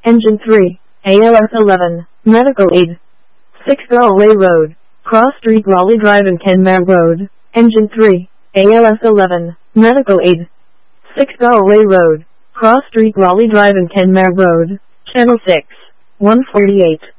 Engine 3, ALS 11, Medical Aid. 6 Galway Road, Cross Street Raleigh Drive and Kenmare Road. Engine 3, ALS 11, Medical Aid. 6 Galway Road, Cross Street Raleigh Drive and Kenmare Road. Channel 6, 148.